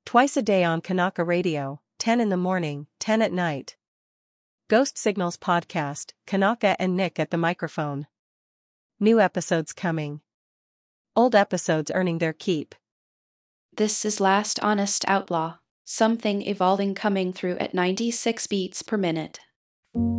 Twice a day on Kanaka Radio, 10 in the morning, 10 at night. Ghost Signals Podcast, Kanaka and Nick at the microphone. New episodes coming. Old episodes earning their keep. This is Last Honest Outlaw, something evolving coming through at 96 beats per minute.